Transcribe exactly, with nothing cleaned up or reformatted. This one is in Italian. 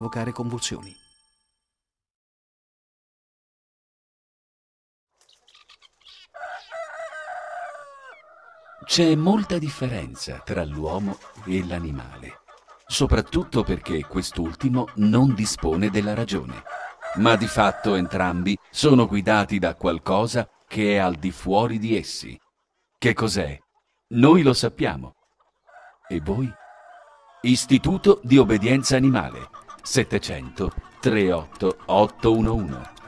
provocare convulsioni. C'è molta differenza tra l'uomo e l'animale, soprattutto perché quest'ultimo non dispone della ragione, ma di fatto entrambi sono guidati da qualcosa che è al di fuori di essi. Che cos'è? Noi lo sappiamo. E voi? Istituto di obbedienza animale settecento trentotto ottocentoundici.